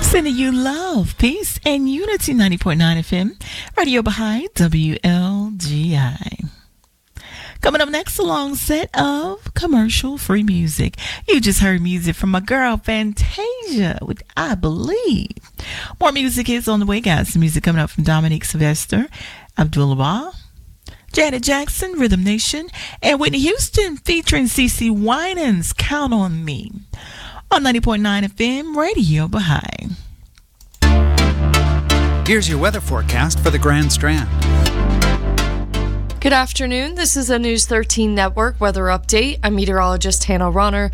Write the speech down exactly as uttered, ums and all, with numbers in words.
Sending you love, peace, and unity. Ninety point nine F M, Radio Baha'i, W L G I. Coming up next, a long set of commercial-free music. You just heard music from my girl Fantasia with I Believe. More music is on the way, guys. Some music coming up from Dominique Sylvester, Abdullah, Janet Jackson, Rhythm Nation, and Whitney Houston featuring CeCe Winans, Count on Me. On ninety point nine F M, Radio Baha'i. Here's your weather forecast for the Grand Strand. Good afternoon. This is a News thirteen Network weather update. I'm meteorologist Hannah Ronner.